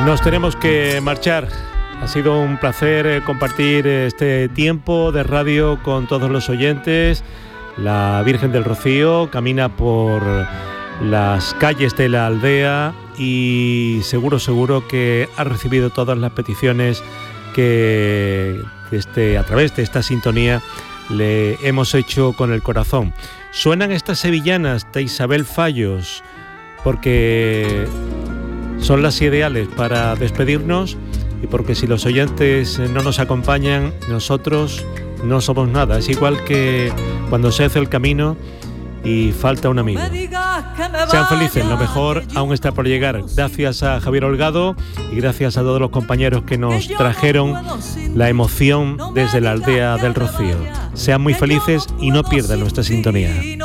Nos tenemos que marchar. Ha sido un placer compartir este tiempo de radio con todos los oyentes. La Virgen del Rocío camina por las calles de la aldea y seguro que ha recibido todas las peticiones que a través de esta sintonía le hemos hecho con el corazón. Suenan estas sevillanas de Isabel Fallos porque son las ideales para despedirnos y porque si los oyentes no nos acompañan, nosotros no somos nada. Es igual que cuando se hace el camino y falta un amigo. Sean felices, lo mejor aún está por llegar. Gracias a Javier Holgado y gracias a todos los compañeros que nos trajeron la emoción desde la aldea del Rocío. Sean muy felices y no pierdan nuestra sintonía.